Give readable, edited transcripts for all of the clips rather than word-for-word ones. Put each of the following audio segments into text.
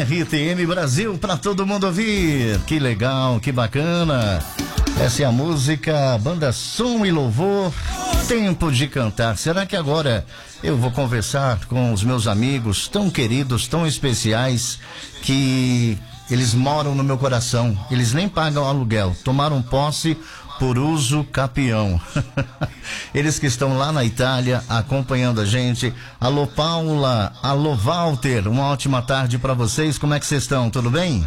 RTM Brasil para todo mundo ouvir. Que legal, que bacana. Essa é a música Banda Som e Louvor, Tempo de Cantar. Será que agora eu vou conversar com os meus amigos tão queridos, tão especiais, que eles moram no meu coração, eles nem pagam aluguel, tomaram posse por uso capião. Eles que estão lá na Itália acompanhando a gente. Alô Paula, alô Walter, uma ótima tarde para vocês. Como é que vocês estão? Tudo bem?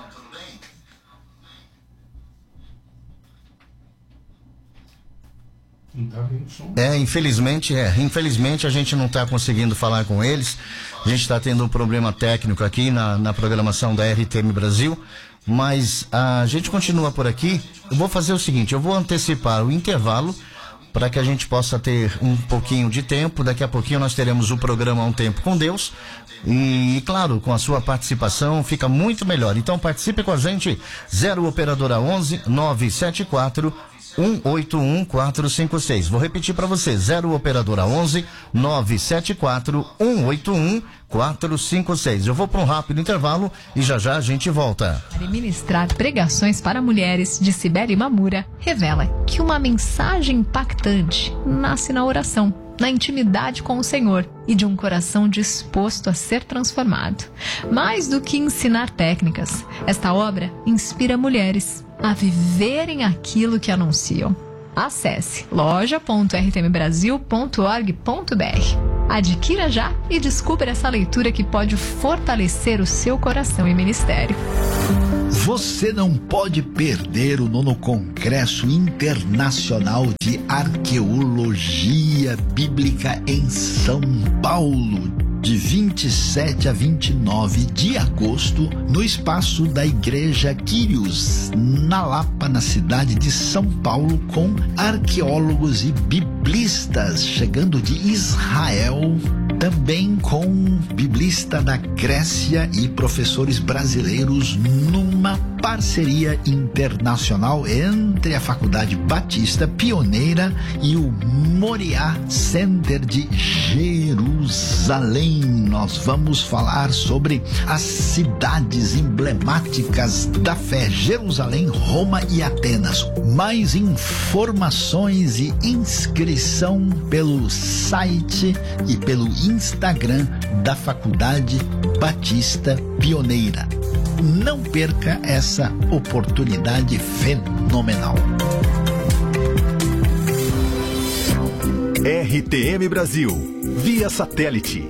Infelizmente a gente não está conseguindo falar com eles. A gente está tendo um problema técnico aqui na programação da RTM Brasil, mas a gente continua por aqui. Eu vou fazer o seguinte, eu vou antecipar o intervalo para que a gente possa ter um pouquinho de tempo. Daqui a pouquinho nós teremos o programa Um Tempo com Deus e claro, com a sua participação fica muito melhor. Então participe com a gente, 0 operadora 11 974 181 456. Vou repetir para você, 0 operadora 11 974 181 456. Eu vou para um rápido intervalo e já a gente volta. Ministrar pregações para mulheres, de Cibele Mamura, revela que uma mensagem impactante nasce na oração, na intimidade com o Senhor e de um coração disposto a ser transformado. Mais do que ensinar técnicas, esta obra inspira mulheres a viverem aquilo que anunciam. Acesse loja.rtmbrasil.org.br. Adquira já e descubra essa leitura que pode fortalecer o seu coração e ministério. Você não pode perder o 9º Congresso Internacional de Arqueologia Bíblica em São Paulo, de 27 a 29 de agosto, no espaço da Igreja Quírios, na Lapa, na cidade de São Paulo, com arqueólogos e biblistas chegando de Israel, também com biblista da Grécia e professores brasileiros, numa parceria internacional entre a Faculdade Batista Pioneira e o Moriá Center de Jerusalém. Nós vamos falar sobre as cidades emblemáticas da fé: Jerusalém, Roma e Atenas. Mais informações e inscrição pelo site e pelo Instagram da Faculdade Batista Pioneira. Não perca essa oportunidade fenomenal. RTM Brasil, via satélite.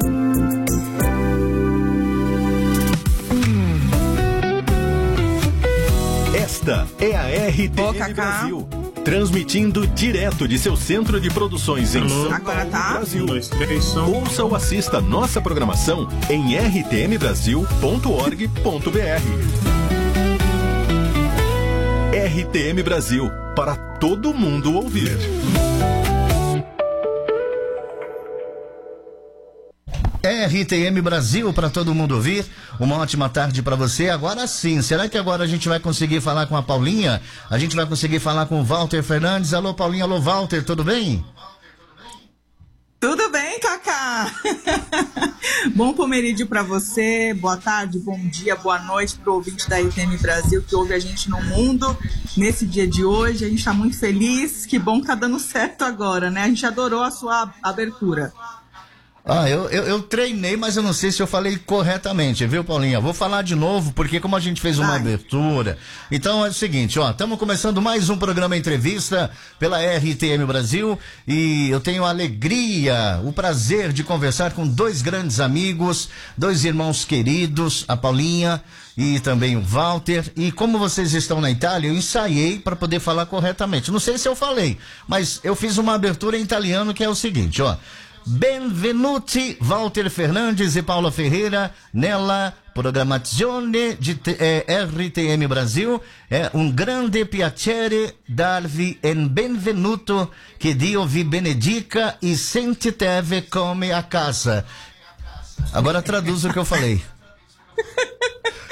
Esta é a RTM Brasil, transmitindo direto de seu centro de produções em São Paulo, Brasil. Ouça ou assista nossa programação em rtmbrasil.org.br. RTM Brasil, para todo mundo ouvir. RTM Brasil para todo mundo ouvir. Uma ótima tarde para você. Agora sim, será que agora a gente vai conseguir falar com a Paulinha? A gente vai conseguir falar com o Walter Fernandes? Alô Paulinha, alô Walter, tudo bem? Tudo bem, Cacá? Bom pomerídio para você, boa tarde, bom dia, boa noite pro ouvinte da RTM Brasil que ouve a gente no mundo nesse dia de hoje. A gente tá muito feliz, que bom que tá dando certo agora, né? A gente adorou a sua abertura. Eu treinei, mas eu não sei se eu falei corretamente, viu, Paulinha? Vou falar de novo, porque como a gente fez uma abertura, então é o seguinte, estamos começando mais um programa entrevista pela RTM Brasil e eu tenho a alegria, o prazer de conversar com dois grandes amigos, dois irmãos queridos, a Paulinha e também o Walter. E como vocês estão na Itália, eu ensaiei para poder falar corretamente. Não sei se eu falei, mas eu fiz uma abertura em italiano que é o seguinte, Benvenuti Walter Fernandes e Paula Ferreira nella programmazione di RTM Brasil. È un grande piacere darvi un benvenuto, che Dio vi benedica e sentitevi come a casa. Agora traduz o que eu falei.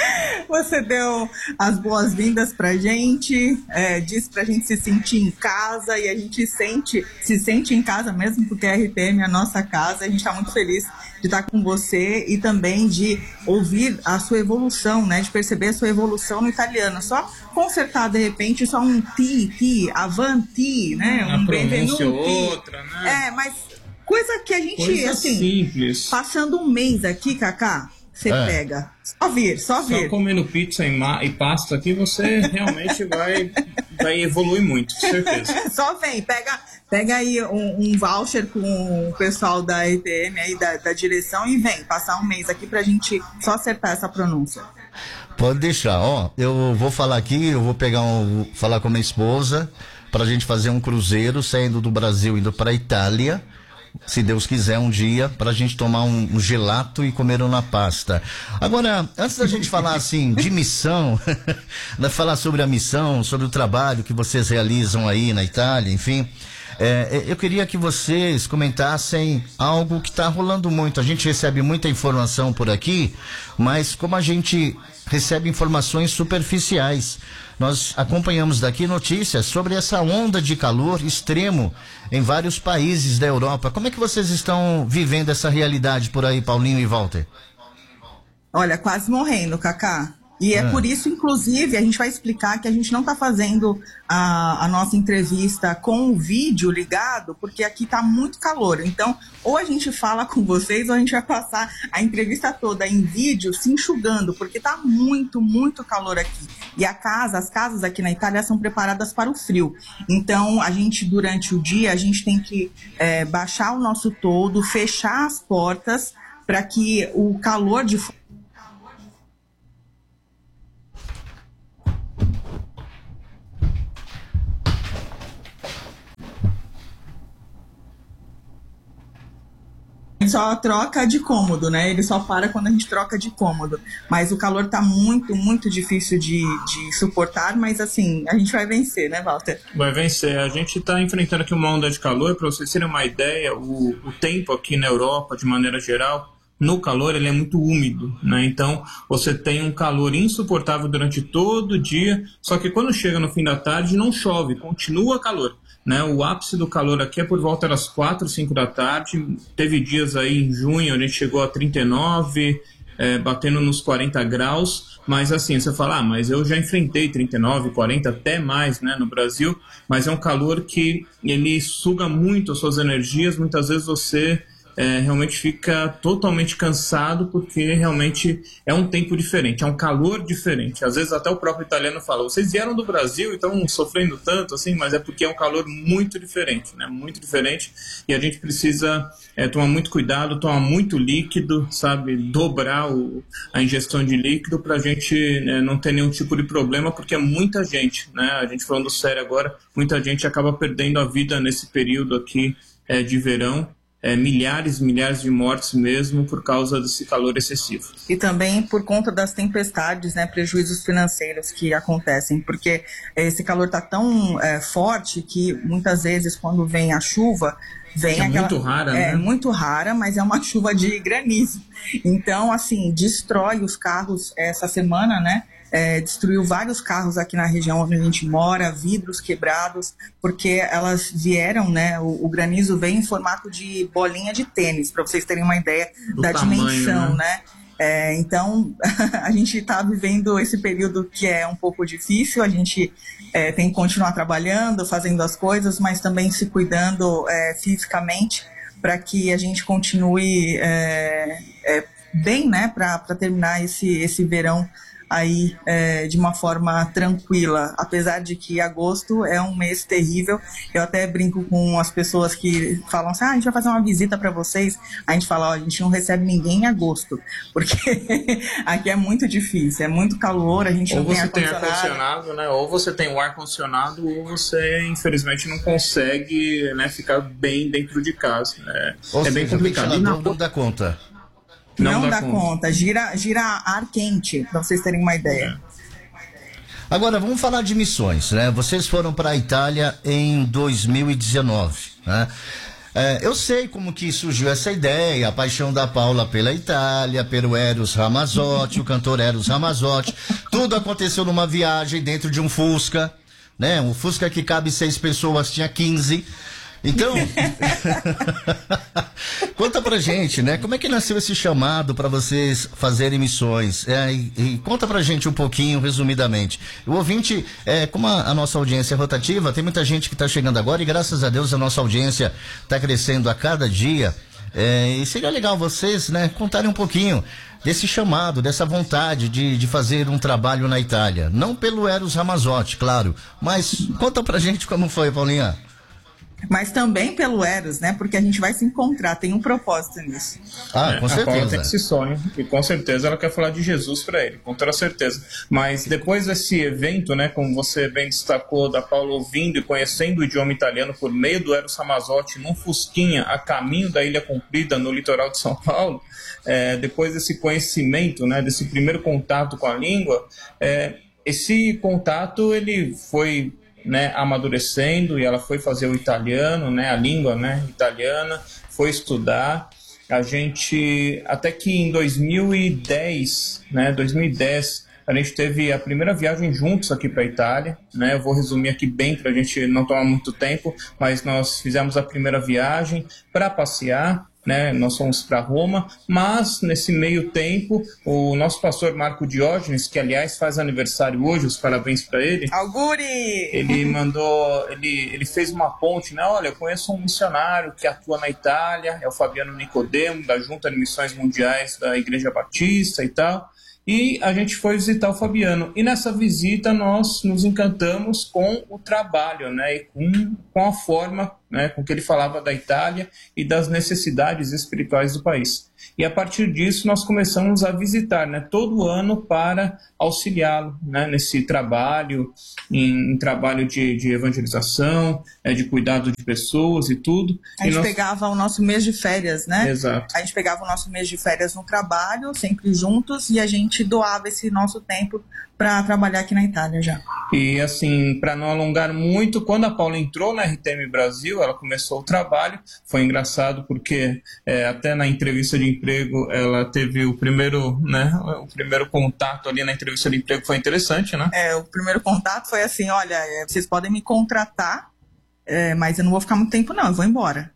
Você deu as boas-vindas pra gente, disse pra gente se sentir em casa, e a gente se sente em casa mesmo, porque a RTM é a nossa casa. A gente tá muito feliz de estar com você e também de ouvir a sua evolução, né? De perceber a sua evolução no italiano. Só consertar, de repente, só um ti, avanti, né? Uma pronúncia outra, né? Mas coisa que a gente, coisa assim, simples. Passando um mês aqui, Cacá, você pega. Só vir. Só comendo pizza e pasta aqui, você realmente vai evoluir muito, com certeza. Só vem, pega aí um voucher com o pessoal da RTM aí, da direção, e vem passar um mês aqui pra gente só acertar essa pronúncia. Pode deixar, eu vou falar aqui, eu vou falar com a minha esposa pra gente fazer um cruzeiro saindo do Brasil, indo pra Itália, se Deus quiser, um dia, pra gente tomar um gelato e comer uma pasta. Agora, antes da gente falar assim de missão, falar sobre a missão, sobre o trabalho que vocês realizam aí na Itália, enfim, eu queria que vocês comentassem algo que está rolando muito. A gente recebe muita informação por aqui, mas como a gente recebe informações superficiais, nós acompanhamos daqui notícias sobre essa onda de calor extremo em vários países da Europa. Como é que vocês estão vivendo essa realidade por aí, Paulinho e Walter? Olha, quase morrendo, Cacá. E é por isso, inclusive, a gente vai explicar que a gente não está fazendo a nossa entrevista com o vídeo ligado, porque aqui está muito calor. Então, ou a gente fala com vocês, ou a gente vai passar a entrevista toda em vídeo se enxugando, porque está muito, muito calor aqui. E as casas aqui na Itália são preparadas para o frio. Então, a gente, durante o dia, a gente tem que baixar o nosso toldo, fechar as portas, para que o calor de só troca de cômodo, né? Ele só para quando a gente troca de cômodo. Mas o calor tá muito, muito difícil de suportar, mas assim, a gente vai vencer, né, Walter? Vai vencer. A gente tá enfrentando aqui uma onda de calor. Para vocês terem uma ideia, o tempo aqui na Europa, de maneira geral, no calor, ele é muito úmido, né? Então, você tem um calor insuportável durante todo o dia, só que quando chega no fim da tarde, não chove, continua calor. Né, o ápice do calor aqui é por volta das 4, 5 da tarde. Teve dias aí em junho, a gente chegou a 39, batendo nos 40 graus. Mas assim, você fala, mas eu já enfrentei 39, 40, até mais, né, no Brasil. Mas é um calor que ele suga muito as suas energias. Muitas vezes você realmente fica totalmente cansado, porque realmente é um tempo diferente, é um calor diferente. Às vezes até o próprio italiano fala, vocês vieram do Brasil e estão sofrendo tanto, assim, mas é porque é um calor muito diferente, né? Muito diferente, e a gente precisa tomar muito cuidado, tomar muito líquido, sabe? Dobrar a ingestão de líquido para a gente não ter nenhum tipo de problema, porque é muita gente, né? A gente falando sério agora, muita gente acaba perdendo a vida nesse período aqui de verão. Milhares de mortes mesmo por causa desse calor excessivo. E também por conta das tempestades, né, prejuízos financeiros que acontecem, porque esse calor está tão forte que muitas vezes quando vem a chuva, vem muito rara, né? É muito rara, mas é uma chuva de granizo. Então, assim, destrói os carros essa semana, né? Destruiu vários carros aqui na região onde a gente mora, vidros quebrados, porque elas vieram, né? O granizo vem em formato de bolinha de tênis, para vocês terem uma ideia da dimensão, né? Então, a gente está vivendo esse período que é um pouco difícil. A gente tem que continuar trabalhando, fazendo as coisas, mas também se cuidando fisicamente, para que a gente continue bem, né? Para terminar esse verão aí de uma forma tranquila, apesar de que agosto é um mês terrível. Eu até brinco com as pessoas que falam assim, a gente vai fazer uma visita para vocês, a gente fala, a gente não recebe ninguém em agosto, porque aqui é muito difícil, é muito calor, a gente não tem ar-condicionado, né? Ou você tem o ar-condicionado, ou você infelizmente não consegue, né, ficar bem dentro de casa, né? Bem complicado. Não dá conta. Não dá conta. Gira ar quente, para vocês terem uma ideia. Agora, vamos falar de missões, né? Vocês foram para a Itália em 2019, né? Eu sei como que surgiu essa ideia, a paixão da Paula pela Itália, pelo Eros Ramazzotti, o cantor Eros Ramazzotti. Tudo aconteceu numa viagem dentro de um Fusca, né? Um Fusca que cabe 6 pessoas, tinha 15. Então, conta pra gente, né? Como é que nasceu esse chamado para vocês fazerem missões? E conta pra gente um pouquinho, resumidamente. O ouvinte, como a nossa audiência é rotativa, tem muita gente que tá chegando agora e graças a Deus a nossa audiência tá crescendo a cada dia. E seria legal vocês, né, contarem um pouquinho desse chamado, dessa vontade de fazer um trabalho na Itália. Não pelo Eros Ramazzotti, claro, mas conta pra gente como foi, Paulinha. Mas também pelo Eros, né? Porque a gente vai se encontrar, tem um propósito nisso. Com certeza. A Paula tem esse sonho e com certeza ela quer falar de Jesus para ele, com toda certeza. Mas depois desse evento, né, como você bem destacou, da Paula ouvindo e conhecendo o idioma italiano por meio do Eros Ramazzotti num Fusquinha a caminho da Ilha Comprida, no litoral de São Paulo, depois desse conhecimento, né, desse primeiro contato com a língua, esse contato ele foi, né, amadurecendo e ela foi fazer o italiano, né, a língua, né, italiana, foi estudar. A gente, até que em 2010, a gente teve a primeira viagem juntos aqui para a Itália, né? Eu vou resumir aqui bem para a gente não tomar muito tempo, mas nós fizemos a primeira viagem para passear, né? Nós fomos para Roma, mas nesse meio tempo o nosso pastor Marco Diógenes, que aliás faz aniversário hoje, os parabéns para ele. Auguri! Ele fez uma ponte, né? Olha, eu conheço um missionário que atua na Itália, é o Fabiano Nicodemo, da Junta de Missões Mundiais da Igreja Batista e tal. E a gente foi visitar o Fabiano. E nessa visita nós nos encantamos com o trabalho, né? E com a forma, né, com que ele falava da Itália e das necessidades espirituais do país. E a partir disso nós começamos a visitar, né, todo ano para auxiliá-lo, né, nesse trabalho, em trabalho de evangelização, de cuidado de pessoas e tudo. A gente pegava o nosso mês de férias, né? Exato. A gente pegava o nosso mês de férias no trabalho, sempre juntos, e a gente doava esse nosso tempo para trabalhar aqui na Itália já. E assim, para não alongar muito, quando a Paula entrou na RTM Brasil, ela começou o trabalho. Foi engraçado porque até na entrevista de emprego ela teve o primeiro contato ali na entrevista de emprego, foi interessante, né? O primeiro contato foi assim, olha, vocês podem me contratar, mas eu não vou ficar muito tempo não, eu vou embora.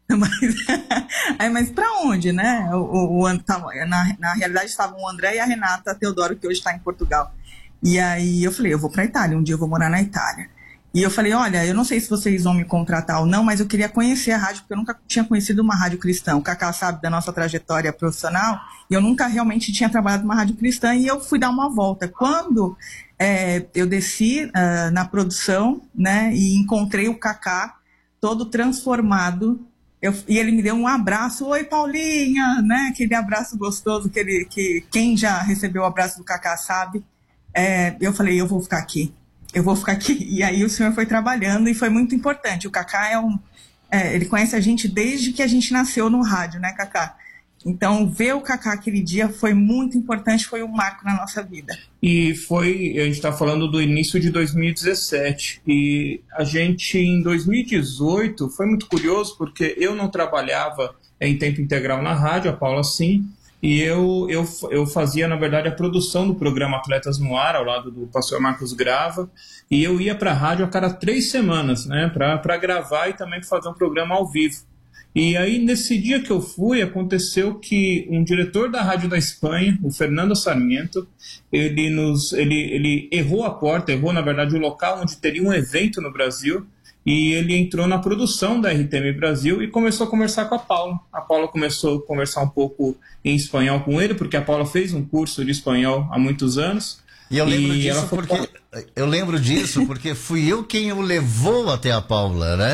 Mas para onde, né? Na realidade estavam o André e a Renata Teodoro, que hoje está em Portugal. E aí eu falei, eu vou para a Itália, um dia eu vou morar na Itália. E eu falei, olha, eu não sei se vocês vão me contratar ou não, mas eu queria conhecer a rádio, porque eu nunca tinha conhecido uma rádio cristã. O Cacá sabe da nossa trajetória profissional, e eu nunca realmente tinha trabalhado numa rádio cristã, e eu fui dar uma volta. Quando eu desci na produção, né, e encontrei o Cacá todo transformado, e ele me deu um abraço, oi Paulinha, né, aquele abraço gostoso, que quem já recebeu o abraço do Cacá sabe. Eu falei, eu vou ficar aqui. E aí o senhor foi trabalhando e foi muito importante. O Cacá ele conhece a gente desde que a gente nasceu no rádio, né, Cacá? Então, ver o Cacá aquele dia foi muito importante, foi um marco na nossa vida. E a gente está falando do início de 2017. E a gente, em 2018, foi muito curioso, porque eu não trabalhava em tempo integral na rádio, a Paula sim. E eu fazia, na verdade, a produção do programa Atletas no Ar, ao lado do pastor Marcos Grava, e eu ia para a rádio a cada 3 semanas, né, para gravar e também fazer um programa ao vivo. E aí, nesse dia que eu fui, aconteceu que um diretor da Rádio da Espanha, o Fernando Sarmiento, ele errou a porta, na verdade, o local onde teria um evento no Brasil, e ele entrou na produção da RTM Brasil e começou a conversar com a Paula. A Paula começou a conversar um pouco em espanhol com ele, porque a Paula fez um curso de espanhol há muitos anos. E eu lembro disso porque fui eu quem o levou até a Paula, né?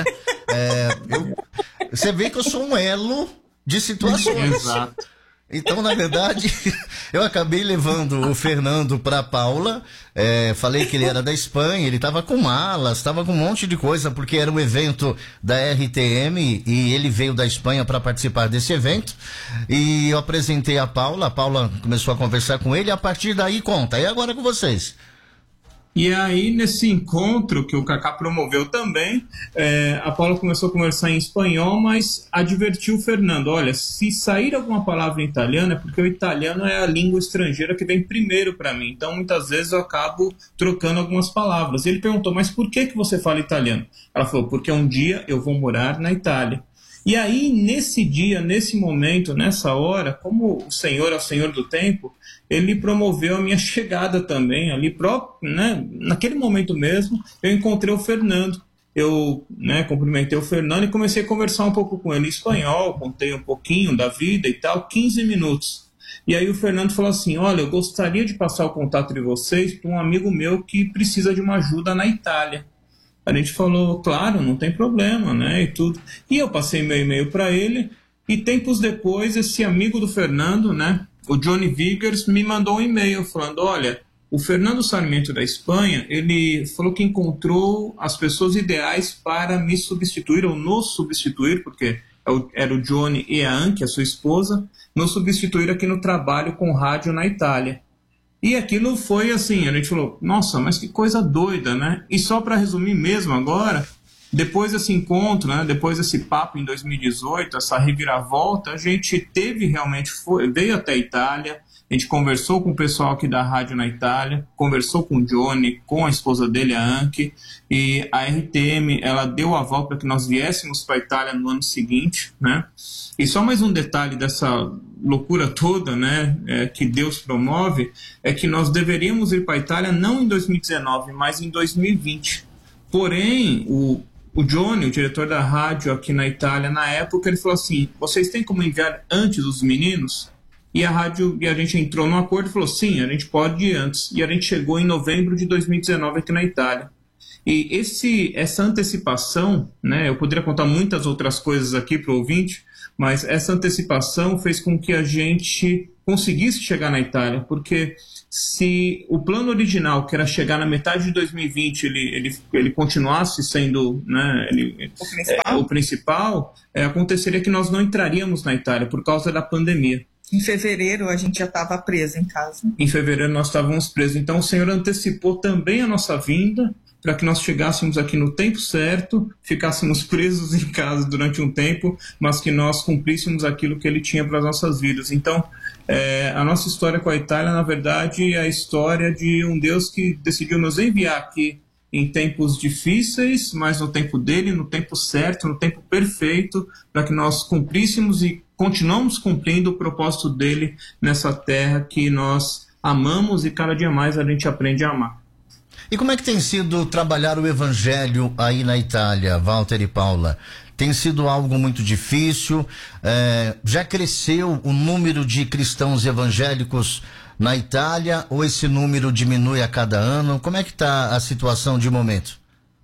Você vê que eu sou um elo de situações. Exato. Então, na verdade, eu acabei levando o Fernando para Paula, falei que ele era da Espanha, ele estava com malas, estava com um monte de coisa, porque era um evento da RTM e ele veio da Espanha para participar desse evento. E eu apresentei a Paula começou a conversar com ele, e a partir daí conta. E agora com vocês? E aí, nesse encontro que o Cacá promoveu também, a Paula começou a conversar em espanhol, mas advertiu o Fernando, olha, se sair alguma palavra em italiano, é porque o italiano é a língua estrangeira que vem primeiro para mim, então muitas vezes eu acabo trocando algumas palavras. E ele perguntou, mas por que você fala italiano? Ela falou, porque um dia eu vou morar na Itália. E aí, nesse dia, nesse momento, nessa hora, como o Senhor é o Senhor do tempo, ele promoveu a minha chegada também, ali próprio, né, naquele momento mesmo, eu encontrei o Fernando. Eu, né, cumprimentei o Fernando e comecei a conversar um pouco com ele em espanhol, contei um pouquinho da vida e tal, 15 minutos. E aí o Fernando falou assim, olha, eu gostaria de passar o contato de vocês para um amigo meu que precisa de uma ajuda na Itália. A gente falou, claro, não tem problema, né, e tudo. E eu passei meu e-mail para ele, e tempos depois, esse amigo do Fernando, né, o Johnny Viggers, me mandou um e-mail falando, olha, o Fernando Sarmiento da Espanha, ele falou que encontrou as pessoas ideais para me substituir, ou nos substituir, porque era o Johnny e a Anke, a sua esposa, nos substituir aqui no trabalho com rádio na Itália. E aquilo foi assim, a gente falou, nossa, mas que coisa doida, né? E só para resumir mesmo agora, depois desse encontro, né, depois desse papo em 2018, essa reviravolta, a gente teve realmente, veio até a Itália, a gente conversou com o pessoal aqui da rádio na Itália, conversou com o Johnny, com a esposa dele, a Anke, e a RTM, ela deu a volta para que nós viéssemos para a Itália no ano seguinte, né? E só mais um detalhe dessa loucura toda, né, que Deus promove, é que nós deveríamos ir para a Itália não em 2019, mas em 2020. Porém, o Johnny, o diretor da rádio aqui na Itália, na época, ele falou assim, vocês têm como enviar antes os meninos? E a gente entrou num acordo e falou, sim, a gente pode ir antes. E a gente chegou em novembro de 2019 aqui na Itália. E essa antecipação, né, eu poderia contar muitas outras coisas aqui para o ouvinte, mas essa antecipação fez com que a gente conseguisse chegar na Itália, porque se o plano original, que era chegar na metade de 2020, ele continuasse sendo, né, o principal, aconteceria que nós não entraríamos na Itália por causa da pandemia. Em fevereiro a gente já estava preso em casa. Em fevereiro nós estávamos presos, então o Senhor antecipou também a nossa vinda, para que nós chegássemos aqui no tempo certo, ficássemos presos em casa durante um tempo, mas que nós cumpríssemos aquilo que Ele tinha para as nossas vidas. Então, a nossa história com a Itália, na verdade, é a história de um Deus que decidiu nos enviar aqui em tempos difíceis, mas no tempo dele, no tempo certo, no tempo perfeito, para que nós cumpríssemos e continuamos cumprindo o propósito dele nessa terra que nós amamos e cada dia mais a gente aprende a amar. E como é que tem sido trabalhar o evangelho aí na Itália, Walter e Paula? Tem sido algo muito difícil? Já cresceu o número de cristãos evangélicos na Itália ou esse número diminui a cada ano? Como é que está a situação de momento?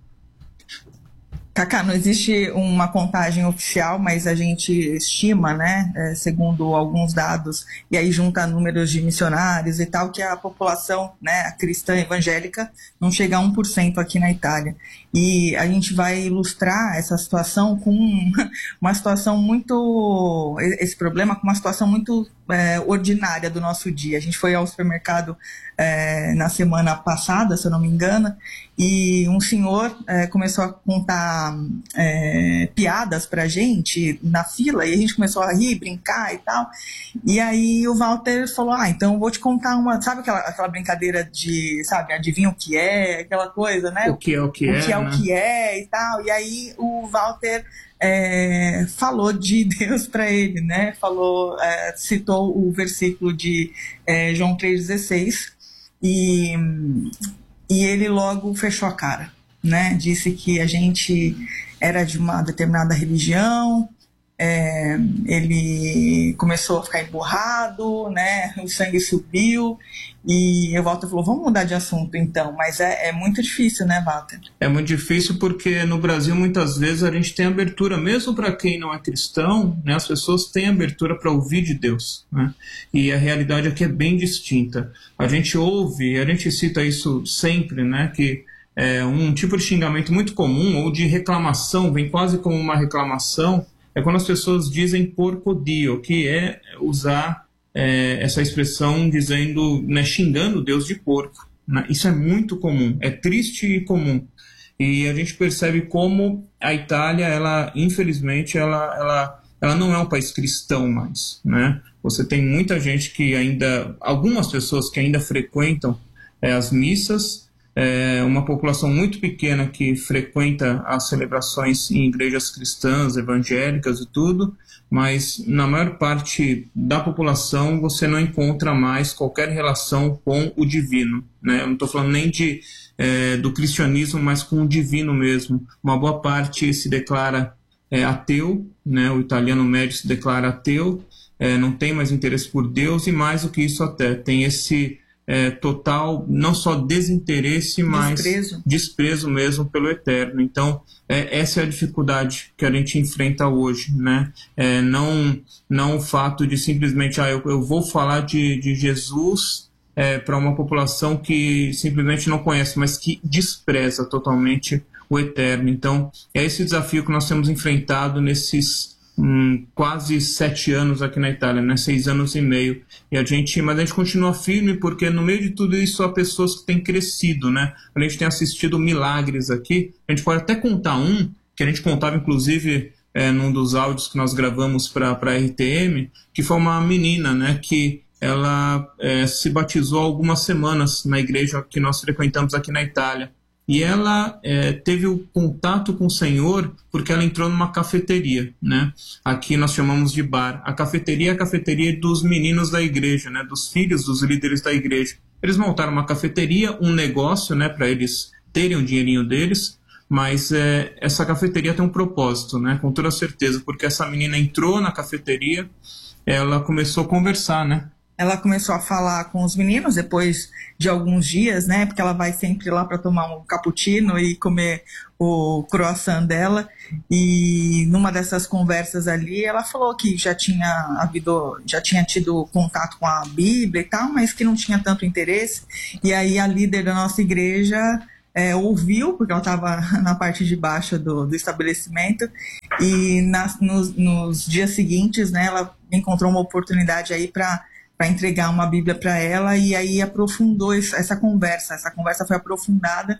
Cacá, não existe uma contagem oficial, mas a gente estima, né, segundo alguns dados, e aí junta números de missionários e tal, que a população, né, a cristã evangélica não chega a 1% aqui na Itália. E a gente vai ilustrar essa situação com uma situação muito, esse problema com uma situação muito ordinária do nosso dia. A gente foi ao supermercado na semana passada, se eu não me engano, e um senhor começou a contar piadas pra gente na fila, e a gente começou a rir, brincar e tal, e aí o Walter falou, então eu vou te contar uma, sabe aquela brincadeira de, sabe, adivinha o que é, aquela coisa, né? O que é o que é, o que é e tal, e aí o Walter falou de Deus para ele, né? Citou o versículo de João 3,16 e ele logo fechou a cara, né? Disse que a gente era de uma determinada religião, ele começou a ficar emburrado, né? O sangue subiu e o Walter falou, vamos mudar de assunto então, mas é muito difícil, né, Walter? É muito difícil porque no Brasil muitas vezes a gente tem abertura, mesmo para quem não é cristão, né, as pessoas têm abertura para ouvir de Deus, né? E a realidade aqui é bem distinta. A gente ouve, a gente cita isso sempre, né, que um tipo de xingamento muito comum ou de reclamação, vem quase como uma reclamação, é quando as pessoas dizem porco dio, que é usar essa expressão dizendo, né, xingando Deus de porco. né? Isso é muito comum, é triste e comum. E a gente percebe como a Itália, ela, infelizmente, ela não é um país cristão mais, né? Você tem muita gente que ainda, algumas pessoas que ainda frequentam as missas, uma população muito pequena que frequenta as celebrações em igrejas cristãs, evangélicas e tudo, mas na maior parte da população você não encontra mais qualquer relação com o divino, né? Eu não estou falando nem do cristianismo, mas com o divino mesmo. Uma boa parte se declara ateu, né? O italiano médio se declara ateu, não tem mais interesse por Deus, e mais do que isso até, tem esse total, não só desinteresse, mas desprezo mesmo pelo eterno. Então, essa é a dificuldade que a gente enfrenta hoje, né? Não o fato de simplesmente, eu vou falar de Jesus para uma população que simplesmente não conhece, mas que despreza totalmente o eterno. Então, é esse desafio que nós temos enfrentado nesses quase 7 anos aqui na Itália, né? 6 anos e meio. Mas a gente continua firme, porque no meio de tudo isso há pessoas que têm crescido, né? A gente tem assistido milagres aqui. A gente pode até contar um, que a gente contava inclusive num dos áudios que nós gravamos para a RTM, que foi uma menina, né? Que ela se batizou há algumas semanas na igreja que nós frequentamos aqui na Itália. E ela teve o contato com o Senhor porque ela entrou numa cafeteria, né? Aqui nós chamamos de bar. A cafeteria é a cafeteria dos meninos da igreja, né? Dos filhos dos líderes da igreja. Eles montaram uma cafeteria, um negócio, né? Para eles terem o dinheirinho deles. Mas essa cafeteria tem um propósito, né? Com toda certeza. Porque essa menina entrou na cafeteria, ela começou a conversar, né? Ela começou a falar com os meninos depois de alguns dias, né? Porque ela vai sempre lá para tomar um cappuccino e comer o croissant dela. E numa dessas conversas ali, ela falou que já tinha tido contato com a Bíblia e tal, mas que não tinha tanto interesse. E aí a líder da nossa igreja ouviu, porque ela estava na parte de baixo do estabelecimento, e nos dias seguintes, né, ela encontrou uma oportunidade aí para entregar uma Bíblia para ela, e aí aprofundou essa conversa. Essa conversa foi aprofundada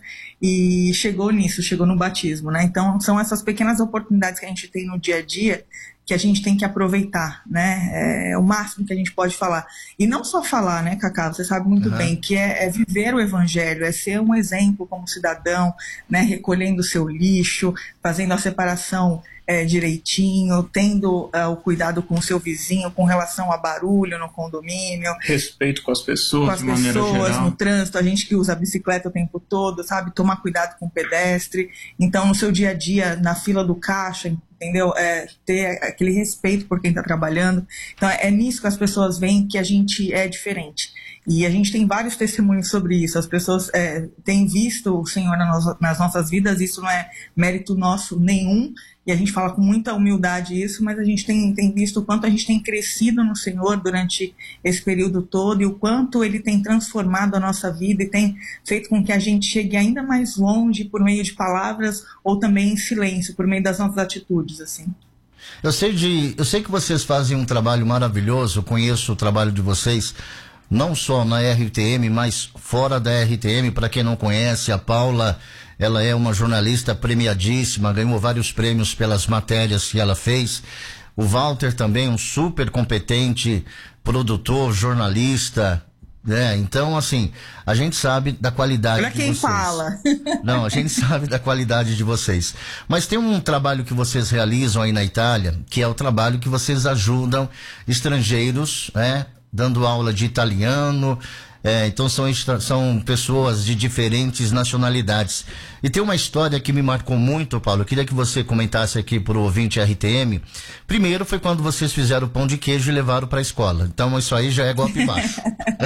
e chegou no batismo, né? Então, são essas pequenas oportunidades que a gente tem no dia a dia que a gente tem que aproveitar, né? O máximo que a gente pode falar. E não só falar, né, Cacá? Você sabe muito bem que é viver o evangelho, é ser um exemplo como cidadão, né? Recolhendo o seu lixo, fazendo a separação direitinho, tendo o cuidado com o seu vizinho com relação a barulho no condomínio. Respeito com as pessoas, de maneira geral. No trânsito, a gente que usa a bicicleta o tempo todo, sabe? Tomar cuidado com o pedestre. Então, no seu dia a dia, na fila do caixa, entendeu? Ter aquele respeito por quem está trabalhando. Então, é nisso que as pessoas veem que a gente é diferente. E a gente tem vários testemunhos sobre isso. As pessoas têm visto o Senhor nas nossas vidas, isso não é mérito nosso nenhum, e a gente fala com muita humildade isso, mas a gente tem visto o quanto a gente tem crescido no Senhor durante esse período todo, e o quanto Ele tem transformado a nossa vida e tem feito com que a gente chegue ainda mais longe por meio de palavras ou também em silêncio, por meio das nossas atitudes, assim. Eu sei que vocês fazem um trabalho maravilhoso, eu conheço o trabalho de vocês, não só na RTM, mas fora da RTM. Para quem não conhece, a Paula, ela é uma jornalista premiadíssima, ganhou vários prêmios pelas matérias que ela fez. O Walter também, um super competente produtor, jornalista, né? Então, assim, a gente sabe da qualidade de vocês. Olha quem fala. Não, a gente sabe da qualidade de vocês. Mas tem um trabalho que vocês realizam aí na Itália, que é o trabalho que vocês ajudam estrangeiros, né? Dando aula de italiano, então são pessoas de diferentes nacionalidades. E tem uma história que me marcou muito, Paulo, eu queria que você comentasse aqui pro ouvinte RTM. Primeiro foi quando vocês fizeram o pão de queijo e levaram para a escola. Então isso aí já é golpe baixo.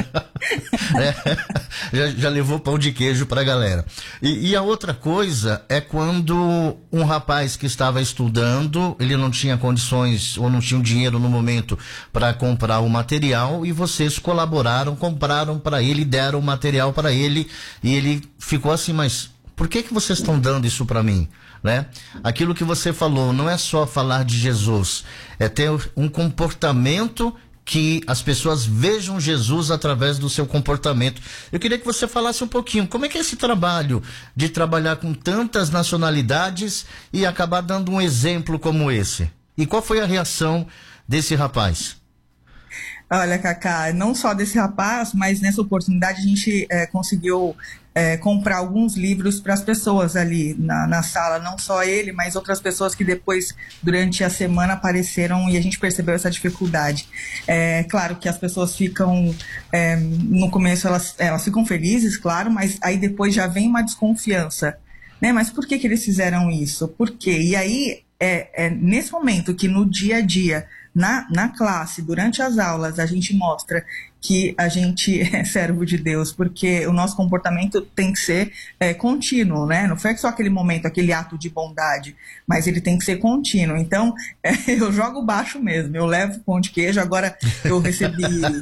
Já levou pão de queijo pra galera. E a outra coisa é quando um rapaz que estava estudando, ele não tinha condições ou não tinha dinheiro no momento para comprar o material, e vocês colaboraram, compraram para ele, deram o material para ele, e ele ficou assim, mas por que vocês estão dando isso para mim? Né? Aquilo que você falou, não é só falar de Jesus, é ter um comportamento que as pessoas vejam Jesus através do seu comportamento. Eu queria que você falasse um pouquinho, como é que é esse trabalho de trabalhar com tantas nacionalidades e acabar dando um exemplo como esse? E qual foi a reação desse rapaz? Olha, Cacá, não só desse rapaz, mas nessa oportunidade a gente conseguiu comprar alguns livros para as pessoas ali na sala, não só ele, mas outras pessoas que depois, durante a semana, apareceram e a gente percebeu essa dificuldade. Claro que as pessoas ficam, no começo elas ficam felizes, claro, mas aí depois já vem uma desconfiança, né? Mas por que eles fizeram isso? Por quê? E aí, nesse momento que no dia a dia, na classe, durante as aulas, a gente mostra que a gente é servo de Deus, porque o nosso comportamento tem que ser contínuo, né? Não foi só aquele momento, aquele ato de bondade, mas ele tem que ser contínuo. Então, eu jogo baixo mesmo, eu levo pão de queijo. Agora eu recebi,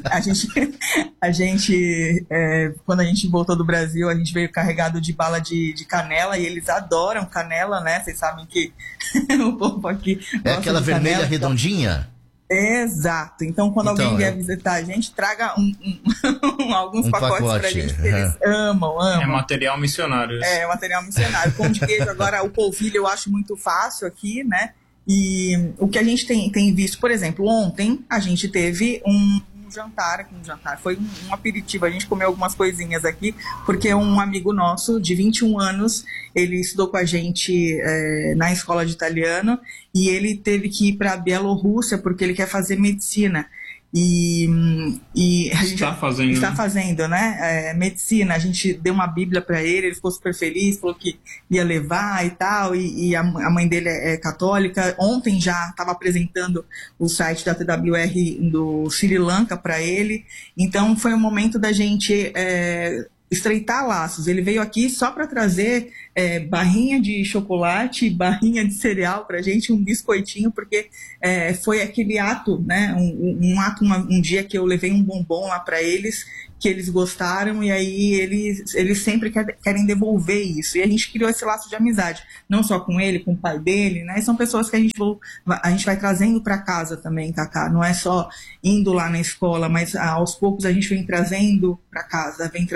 a gente quando a gente voltou do Brasil, a gente veio carregado de bala de canela, e eles adoram canela, né? Vocês sabem que o povo aqui é aquela vermelha canela, redondinha? Exato. Então, quando alguém vier visitar a gente, traga alguns pacotes pra gente, que eles amam. É material missionário. Material missionário. Pão de queijo, agora o polvilho eu acho muito fácil aqui, né? E o que a gente tem visto, por exemplo, ontem a gente teve um jantar, foi um aperitivo, a gente comeu algumas coisinhas aqui, porque um amigo nosso de 21 anos, ele estudou com a gente na escola de italiano, e ele teve que ir para a Bielorrússia porque ele quer fazer medicina. E a gente está fazendo, né? Medicina. A gente deu uma Bíblia para ele ficou super feliz, falou que ia levar e tal, e a mãe dele é católica. Ontem já estava apresentando o site da TWR do Sri Lanka para ele. Então foi um momento da gente estreitar laços. Ele veio aqui só para trazer barrinha de chocolate, barrinha de cereal pra gente, um biscoitinho, porque foi aquele ato, né? Um dia que eu levei um bombom lá para eles, que eles gostaram, e aí eles sempre querem devolver isso. E a gente criou esse laço de amizade, não só com ele, com o pai dele, né? E são pessoas que a gente vai trazendo para casa também, Cacá. Não é só indo lá na escola, mas aos poucos a gente vem trazendo para casa, vem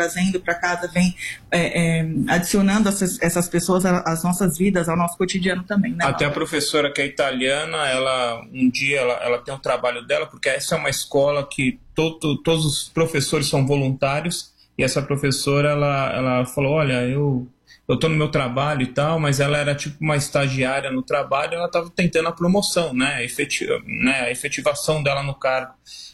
adicionando essas pessoas às nossas vidas, ao nosso cotidiano também, né? Até a professora que é italiana, um dia ela tem um trabalho dela, porque essa é uma escola que todos os professores são voluntários, e essa professora, ela falou, olha, eu estou no meu trabalho e tal, mas ela era tipo uma estagiária no trabalho, ela estava tentando a promoção, né, a efetivação dela no cargo,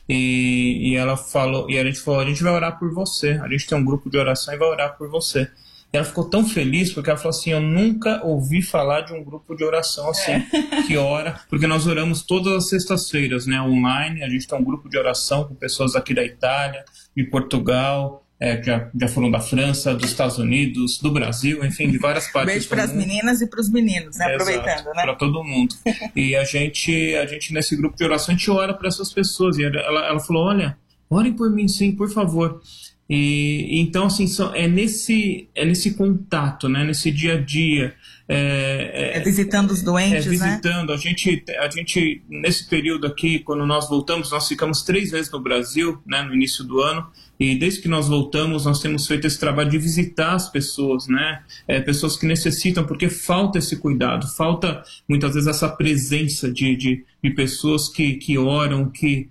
e ela falou, e a gente falou, a gente vai orar por você, a gente tem um grupo de oração e vai orar por você. E ela ficou tão feliz, porque ela falou assim, eu nunca ouvi falar de um grupo de oração assim, que ora, porque nós oramos todas as sextas-feiras, né, online. A gente tem um grupo de oração com pessoas aqui da Itália, de Portugal, já foram da França, dos Estados Unidos, do Brasil, enfim, de várias partes. Beijo para as meninas e para os meninos, né? Exato, aproveitando, né? Para todo mundo. E a gente nesse grupo de oração, a gente ora para essas pessoas. E ela falou, olha, orem por mim sim, por favor. E então, assim, é nesse contato, né? Nesse dia a dia. Visitando os doentes, visitando, né? A gente, nesse período aqui, quando nós voltamos, nós ficamos 3 vezes no Brasil, né? No início do ano. E desde que nós voltamos, nós temos feito esse trabalho de visitar as pessoas, né? Pessoas que necessitam, porque falta esse cuidado, falta muitas vezes essa presença de pessoas que oram, que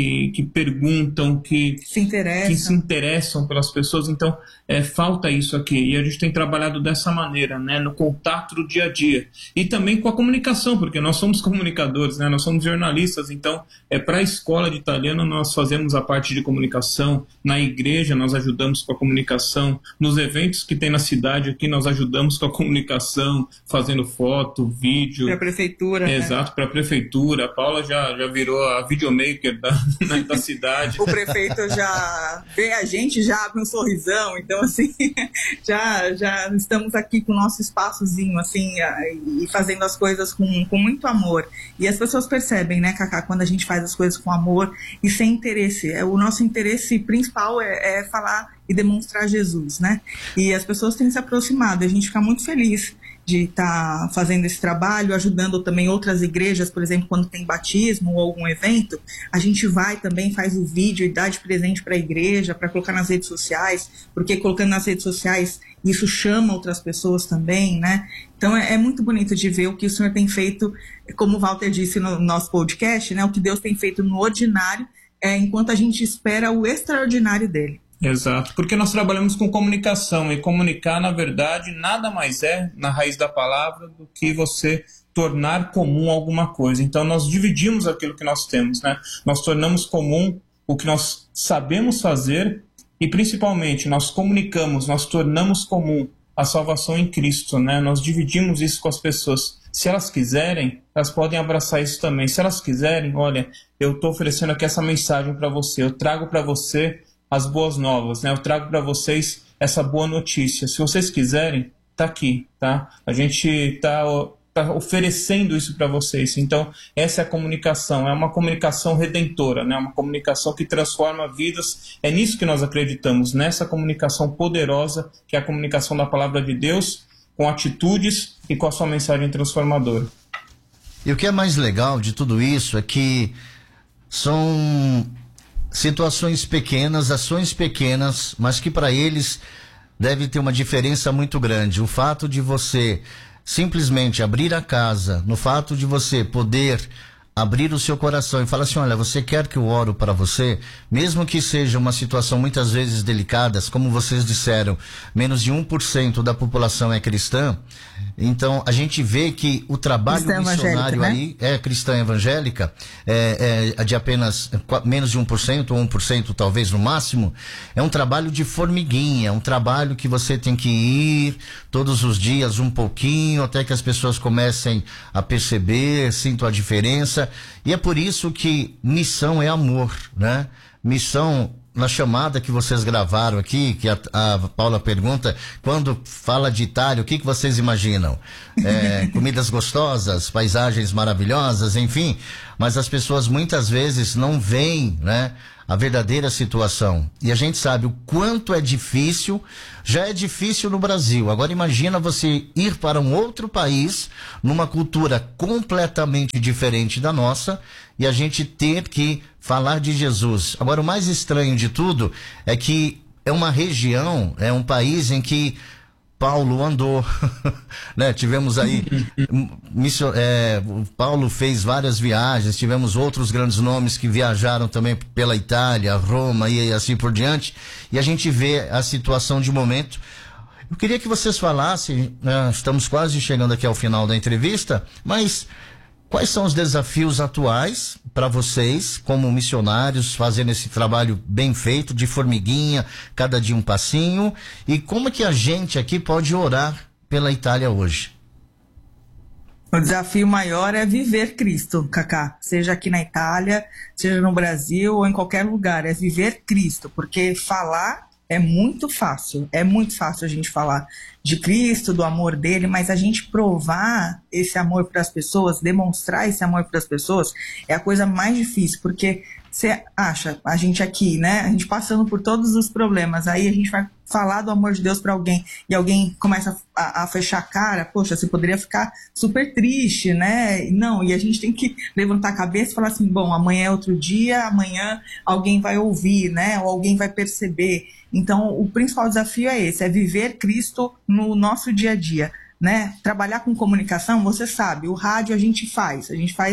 perguntam, que se interessam pelas pessoas. Então, falta isso aqui. E a gente tem trabalhado dessa maneira, né? No contato do dia a dia. E também com a comunicação, porque nós somos comunicadores, né? Nós somos jornalistas. Então, para a escola de italiano, nós fazemos a parte de comunicação. Na igreja, nós ajudamos com a comunicação. Nos eventos que tem na cidade aqui, nós ajudamos com a comunicação, fazendo foto, vídeo. Para a prefeitura. Exato, para a prefeitura. A Paula já virou a videomaker da cidade. O prefeito já vê a gente, já abre um sorrisão. Então, assim, já estamos aqui com o nosso espaçozinho, assim, e fazendo as coisas com muito amor. E as pessoas percebem, né, Cacá, quando a gente faz as coisas com amor e sem interesse. O nosso interesse principal é falar e demonstrar Jesus, né? E as pessoas têm se aproximado, a gente fica muito feliz de estar fazendo esse trabalho, ajudando também outras igrejas, por exemplo, quando tem batismo ou algum evento, a gente vai também, faz o vídeo e dá de presente para a igreja, para colocar nas redes sociais, porque colocando nas redes sociais isso chama outras pessoas também, né? Então é muito bonito de ver o que o Senhor tem feito, como o Walter disse no nosso podcast, né? O que Deus tem feito no ordinário, enquanto a gente espera o extraordinário dele. Exato, porque nós trabalhamos com comunicação, e comunicar, na verdade, nada mais é, na raiz da palavra, do que você tornar comum alguma coisa. Então nós dividimos aquilo que nós temos, né? Nós tornamos comum o que nós sabemos fazer e, principalmente, nós comunicamos, nós tornamos comum a salvação em Cristo, né? Nós dividimos isso com as pessoas. Se elas quiserem, elas podem abraçar isso também. Se elas quiserem, olha, eu estou oferecendo aqui essa mensagem para você, eu trago para você as boas novas, né? Eu trago para vocês essa boa notícia. Se vocês quiserem, tá aqui, tá? A gente tá oferecendo isso para vocês. Então, essa é a comunicação, é uma comunicação redentora, né? Uma comunicação que transforma vidas. É nisso que nós acreditamos, nessa comunicação poderosa, que é a comunicação da palavra de Deus, com atitudes e com a sua mensagem transformadora. E o que é mais legal de tudo isso é que são situações pequenas, ações pequenas, mas que para eles deve ter uma diferença muito grande. O fato de você simplesmente abrir a casa, no fato de você poder abrir o seu coração e falar assim, olha, você quer que eu oro para você? Mesmo que seja uma situação muitas vezes delicada, como vocês disseram, menos de 1% da população é cristã. Então a gente vê que o trabalho missionário, né? Aí é cristã evangélica, é de apenas menos de 1% ou 1% talvez no máximo. É um trabalho de formiguinha, um trabalho que você tem que ir todos os dias um pouquinho, até que as pessoas comecem a perceber, sintam a diferença. E é por isso que missão é amor, né? Missão, na chamada que vocês gravaram aqui, que a Paula pergunta, quando fala de Itália, o que vocês imaginam? Comidas gostosas, paisagens maravilhosas, enfim, mas as pessoas muitas vezes não veem, né, a verdadeira situação. E a gente sabe o quanto é difícil, já é difícil no Brasil. Agora imagina você ir para um outro país, numa cultura completamente diferente da nossa, e a gente ter que falar de Jesus. Agora o mais estranho de tudo é que é uma região, é um país em que Paulo andou, né? Tivemos aí, Paulo fez várias viagens, tivemos outros grandes nomes que viajaram também pela Itália, Roma e assim por diante, e a gente vê a situação de momento. Eu queria que vocês falassem, né? Estamos quase chegando aqui ao final da entrevista, mas quais são os desafios atuais para vocês, como missionários, fazendo esse trabalho bem feito, de formiguinha, cada dia um passinho, e como é que a gente aqui pode orar pela Itália hoje? O desafio maior é viver Cristo, Cacá, seja aqui na Itália, seja no Brasil ou em qualquer lugar, é viver Cristo, porque falar é muito fácil a gente falar de Cristo, do amor dele, mas a gente provar esse amor para as pessoas, demonstrar esse amor para as pessoas, é a coisa mais difícil, porque você acha, a gente aqui, né, a gente passando por todos os problemas, aí a gente vai falar do amor de Deus para alguém, e alguém começa a fechar a cara, poxa, você poderia ficar super triste, né? Não, e a gente tem que levantar a cabeça e falar assim, bom, amanhã é outro dia, amanhã alguém vai ouvir, né? Ou alguém vai perceber. Então, o principal desafio é esse, é viver Cristo no nosso dia a dia, né? Trabalhar com comunicação, você sabe, o rádio a gente faz,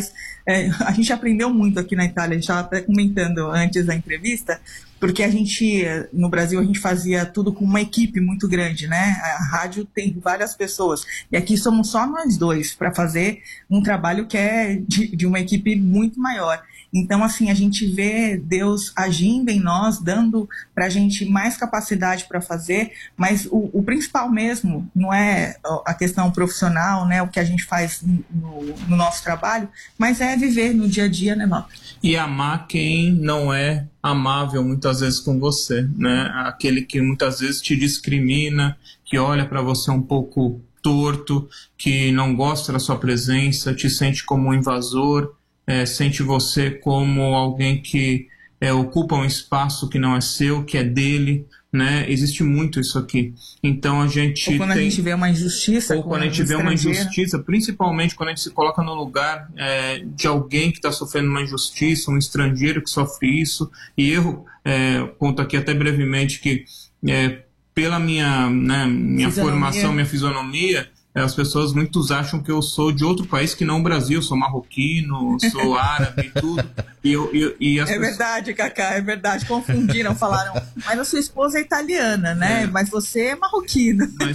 a gente aprendeu muito aqui na Itália, a gente estava até comentando antes da entrevista, porque a gente, no Brasil, a gente fazia tudo com uma equipe muito grande, né? A rádio tem várias pessoas, e aqui somos só nós dois para fazer um trabalho que é de uma equipe muito maior. Então, assim, a gente vê Deus agindo em nós, dando para a gente mais capacidade para fazer, mas o principal mesmo não é a questão profissional, né, o que a gente faz no nosso trabalho, mas é viver no dia a dia, né, Walter? E amar quem não é amável muitas vezes com você, né? Aquele que muitas vezes te discrimina, que olha para você um pouco torto, que não gosta da sua presença, te sente como um invasor, sente você como alguém que ocupa um espaço que não é seu, que é dele, né? Existe muito isso aqui. Então a gente ou quando a gente vê uma injustiça, ou quando a gente vê uma injustiça, principalmente quando a gente se coloca no lugar de alguém que está sofrendo uma injustiça, um estrangeiro que sofre isso. E eu conto aqui até brevemente que pela minha formação, minha fisionomia, as pessoas muitos acham que eu sou de outro país que não o Brasil, sou marroquino, sou árabe e tudo. Verdade, Cacá, é verdade. Confundiram, falaram, mas a sua esposa é italiana, né? Mas você é marroquino. Mas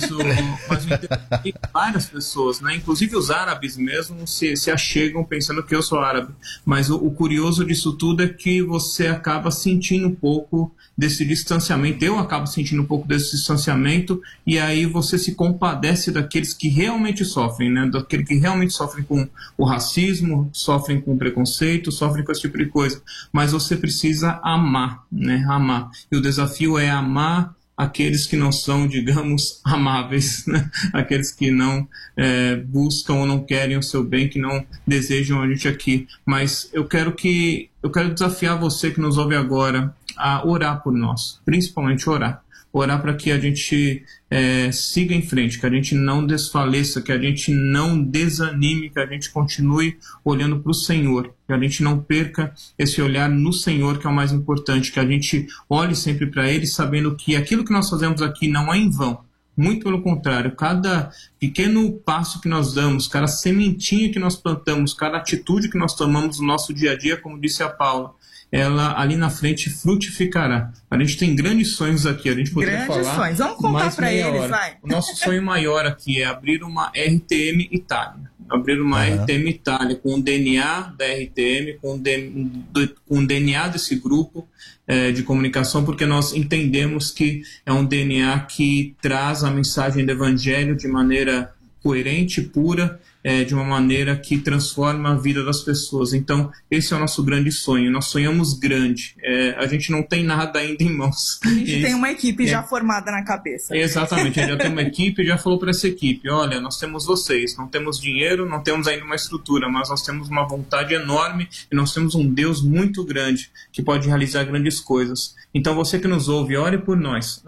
várias pessoas, né? Inclusive os árabes mesmo se achegam pensando que eu sou árabe. Mas o curioso disso tudo é que você acaba sentindo um pouco desse distanciamento. Eu acabo sentindo um pouco desse distanciamento, e aí você se compadece daqueles que realmente sofrem, né? Daqueles que realmente sofrem com o racismo, sofrem com o preconceito, sofrem com esse tipo de coisa. Mas você precisa amar, né? Amar. E o desafio é amar aqueles que não são, digamos, amáveis, né? Aqueles que não buscam ou não querem o seu bem, que não desejam a gente aqui. Mas eu quero desafiar você que nos ouve agora a orar por nós, principalmente orar para que a gente siga em frente, que a gente não desfaleça, que a gente não desanime, que a gente continue olhando para o Senhor, que a gente não perca esse olhar no Senhor, que é o mais importante, que a gente olhe sempre para Ele, sabendo que aquilo que nós fazemos aqui não é em vão. Muito pelo contrário, cada pequeno passo que nós damos, cada sementinha que nós plantamos, cada atitude que nós tomamos no nosso dia a dia, como disse a Paula, ela ali na frente frutificará. A gente tem grandes sonhos aqui, a gente poderia falar. Grandes sonhos, vamos contar para eles, vai. O nosso sonho maior aqui é abrir uma RTM Itália. Abrir uma RTM Itália com o DNA da RTM, com o DNA desse grupo de comunicação, porque nós entendemos que é um DNA que traz a mensagem do Evangelho de maneira coerente, pura, de uma maneira que transforma a vida das pessoas. Então, esse é o nosso grande sonho. Nós sonhamos grande. A gente não tem nada ainda em mãos. A gente tem uma equipe já formada na cabeça. Exatamente. A gente já tem uma equipe e já falou para essa equipe, olha, nós temos vocês, não temos dinheiro, não temos ainda uma estrutura, mas nós temos uma vontade enorme e nós temos um Deus muito grande que pode realizar grandes coisas. Então, você que nos ouve, ore por nós,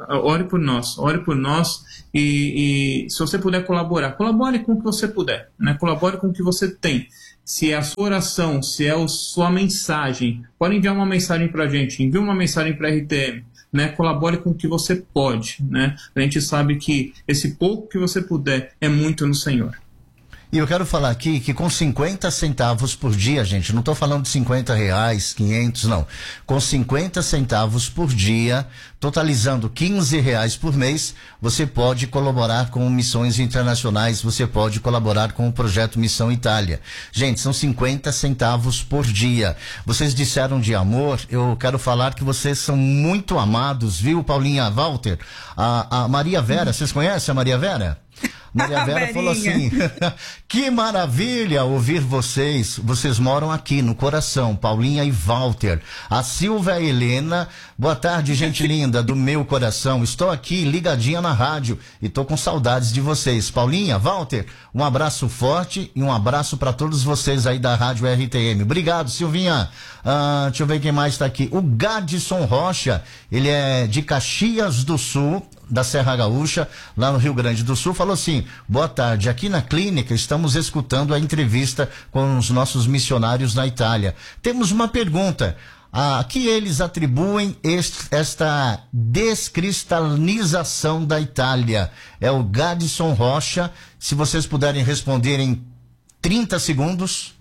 e se você puder colaborar, colabore com o que você puder, né? Colabore com o que você tem. Se é a sua oração, se é a sua mensagem, pode enviar uma mensagem para a gente, envie uma mensagem para a RTM, né? Colabore com o que você pode, né? A gente sabe que esse pouco que você puder é muito no Senhor. E eu quero falar aqui que com 50 centavos por dia, gente, não estou falando de R$50, 500, não. Com 50 centavos por dia, totalizando R$15 por mês, você pode colaborar com missões internacionais, você pode colaborar com o projeto Missão Itália. Gente, são 50 centavos por dia. Vocês disseram de amor, eu quero falar que vocês são muito amados, viu, Paulinha, Walter? A Maria Vera, vocês conhecem a Maria Vera? Maria Vera falou assim, que maravilha ouvir vocês moram aqui no coração, Paulinha e Walter. A Silvia Helena, boa tarde, gente linda do meu coração, estou aqui ligadinha na rádio e estou com saudades de vocês. Paulinha, Walter, um abraço forte e um abraço para todos vocês aí da Rádio RTM. Obrigado, Silvinha. Deixa eu ver quem mais está aqui. O Gadson Rocha, ele é de Caxias do Sul, da Serra Gaúcha, lá no Rio Grande do Sul, falou assim, boa tarde, aqui na clínica estamos escutando a entrevista com os nossos missionários na Itália. Temos uma pergunta, a que eles atribuem esta descristalização da Itália? É o Gadson Rocha, se vocês puderem responder em 30 segundos.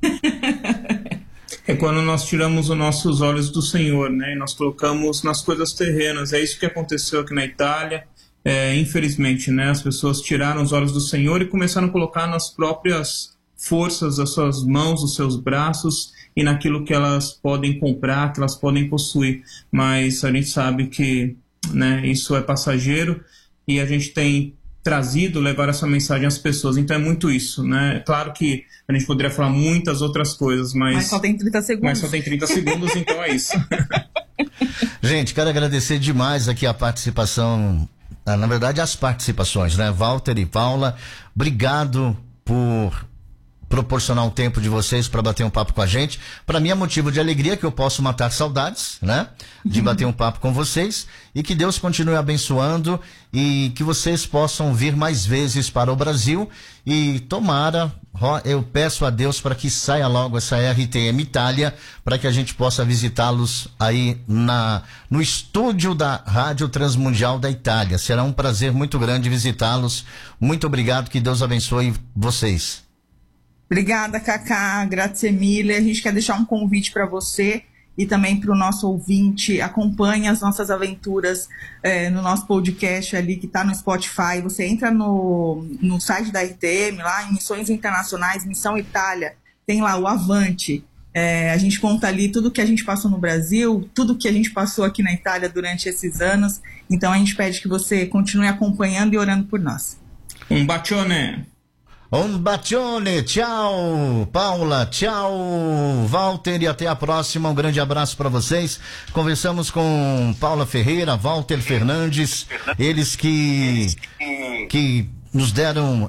É quando nós tiramos os nossos olhos do Senhor, né? E nós colocamos nas coisas terrenas. É isso que aconteceu aqui na Itália. Infelizmente, né? As pessoas tiraram os olhos do Senhor e começaram a colocar nas próprias forças das suas mãos, dos seus braços e naquilo que elas podem comprar, que elas podem possuir. Mas a gente sabe que, né, isso é passageiro e a gente tem levar essa mensagem às pessoas. Então é muito isso, né? Claro que a gente poderia falar muitas outras coisas, mas só tem 30 segundos. Mas só tem 30 segundos, então é isso. Gente, quero agradecer demais aqui a participação, na verdade as participações, né? Walter e Paula, obrigado por proporcionar um tempo de vocês para bater um papo com a gente. Para mim é motivo de alegria que eu posso matar saudades, né? De bater um papo com vocês, e que Deus continue abençoando e que vocês possam vir mais vezes para o Brasil, e tomara, eu peço a Deus para que saia logo essa RTM Itália, para que a gente possa visitá-los aí no estúdio da Rádio Transmundial da Itália. Será um prazer muito grande visitá-los. Muito obrigado, que Deus abençoe vocês. Obrigada, Cacá, grazie mille. A gente quer deixar um convite para você e também para o nosso ouvinte. Acompanhe as nossas aventuras no nosso podcast ali, que está no Spotify. Você entra no site da RTM, lá em Missões Internacionais, Missão Itália, tem lá o Avante. A gente conta ali tudo que a gente passou no Brasil, tudo que a gente passou aqui na Itália durante esses anos. Então a gente pede que você continue acompanhando e orando por nós. Um bacione! Um bacione, tchau Paula, tchau Walter, e até a próxima. Um grande abraço para vocês. Conversamos com Paula Ferreira, Walter Fernandes, eles que nos deram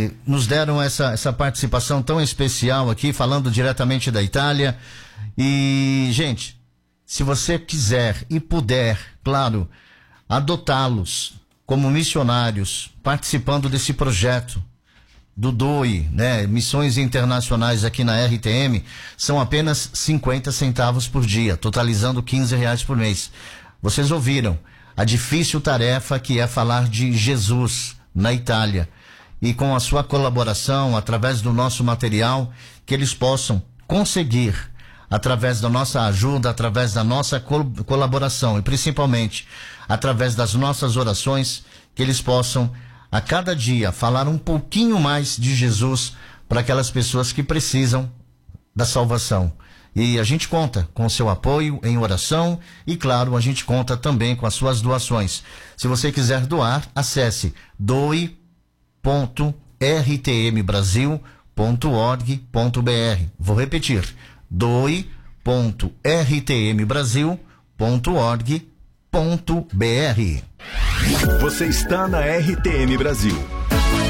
essa participação tão especial aqui, falando diretamente da Itália. E, gente, se você quiser e puder, claro, adotá-los como missionários, participando desse projeto do DOI, né? Missões Internacionais aqui na RTM, são apenas 50 centavos por dia, totalizando R$15 por mês. Vocês ouviram a difícil tarefa que é falar de Jesus na Itália, e com a sua colaboração, através do nosso material, que eles possam conseguir, através da nossa ajuda, através da nossa colaboração, e principalmente através das nossas orações, que eles possam a cada dia falar um pouquinho mais de Jesus para aquelas pessoas que precisam da salvação. E a gente conta com o seu apoio em oração, e claro, a gente conta também com as suas doações. Se você quiser doar, acesse doe.rtmbrasil.org.br. Vou repetir, doe.rtmbrasil.org.br. Você está na RTM Brasil.